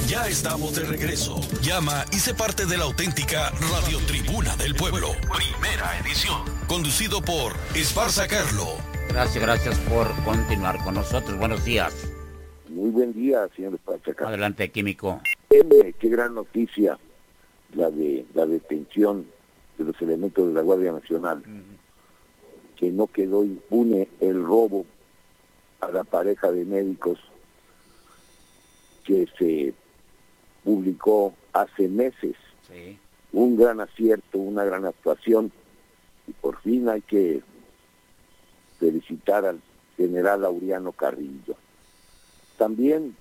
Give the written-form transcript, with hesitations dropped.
Ya estamos de regreso. Llama y sé parte de la auténtica Radiotribuna del Pueblo. Primera edición. Conducido por Esparza Carlo. Gracias por continuar con nosotros. Buenos días. Muy buen día, señor Esparza Carlo. Adelante, químico. Qué gran noticia la de la detención de los elementos de la Guardia Nacional. Que no quedó impune el robo a la pareja de médicos que se publicó hace meses. Sí. Un gran acierto, una gran actuación, y por fin hay que felicitar al general Laureano Carrillo. También